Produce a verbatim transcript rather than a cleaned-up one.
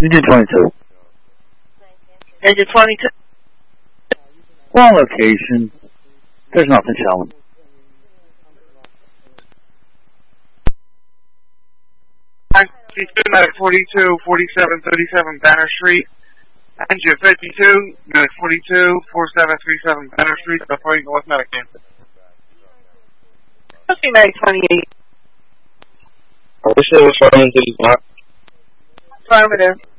Engine twenty-two. Engine twenty-two. Wrong location. There's nothing showing. fifty-two, medic forty-two, forty-seven thirty-seven Banner Street. Engine fifty-two, medic forty-two, forty-seven thirty-seven Banner Street. Before you go with medic cancel. Let's see, medic twenty-eight. I wish it was running to the block. Affirmative.